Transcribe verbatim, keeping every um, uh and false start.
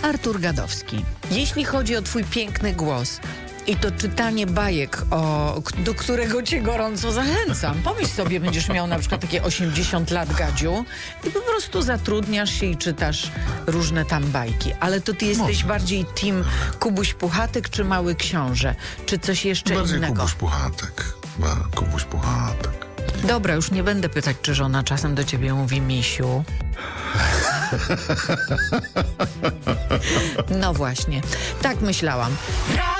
Artur Gadowski. Jeśli chodzi o twój piękny głos i to czytanie bajek, o, do którego cię gorąco zachęcam. Pomyśl sobie, będziesz miał na przykład takie osiemdziesiąt lat, Gadziu, i po prostu zatrudniasz się i czytasz różne tam bajki. Ale to ty jesteś Może. bardziej team Kubuś Puchatek czy Mały Książę? Czy coś jeszcze Bardziej innego? Kubuś Puchatek. Ba, Kubuś Puchatek. Dobra, już nie będę pytać, czy żona czasem do ciebie mówi misiu. No właśnie, tak myślałam.